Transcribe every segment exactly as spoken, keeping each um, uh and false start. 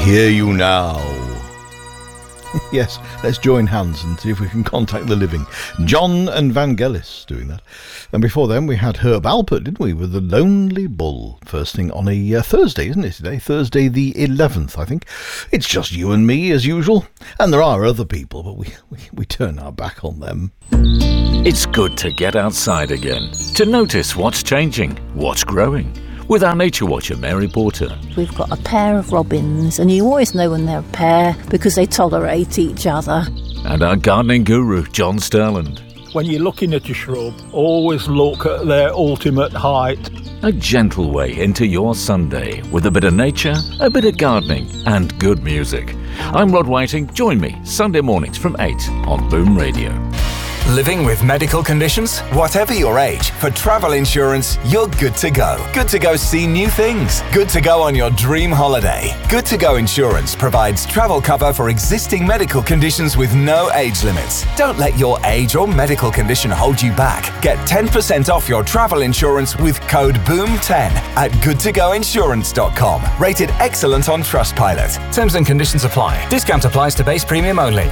Hear you now. Yes, let's join hands and see if we can contact the living. John and Vangelis doing that. And before then we had Herb Alpert, didn't we, with The Lonely Bull. First thing on a uh, Thursday, isn't it today? Thursday the eleventh, I think. It's just you and me as usual. And there are other people, but we, we, we turn our back on them. It's good to get outside again, to notice what's changing, what's growing. With our Nature Watcher, Mary Porter. We've got a pair of robins, and you always know when they're a pair because they tolerate each other. And our gardening guru, John Sterland. When you're looking at a shrub, always look at their ultimate height. A gentle way into your Sunday with a bit of nature, a bit of gardening, and good music. I'm Rod Whiting. Join me Sunday mornings from eight on Boom Radio. Living with medical conditions? Whatever your age, for travel insurance, you're good to go. Good to go see new things. Good to go on your dream holiday. Good to Go Insurance provides travel cover for existing medical conditions with no age limits. Don't let your age or medical condition hold you back. Get ten percent off your travel insurance with code boom ten at good to go insurance dot com. Rated excellent on Trustpilot. Terms and conditions apply. Discount applies to base premium only.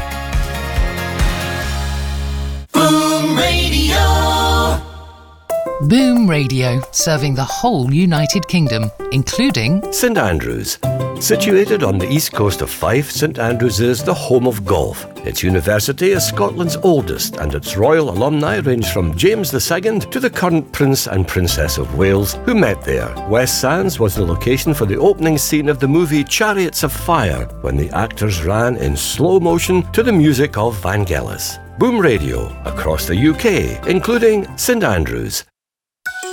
Boom Radio. Boom Radio, serving the whole United Kingdom, including St Andrews. Situated on the east coast of Fife, St Andrews is the home of golf. Its university is Scotland's oldest, and its royal alumni range from James the Second to the current Prince and Princess of Wales, who met there. West Sands was the location for the opening scene of the movie Chariots of Fire, when the actors ran in slow motion to the music of Vangelis. Boom Radio across the U K, including St Andrews.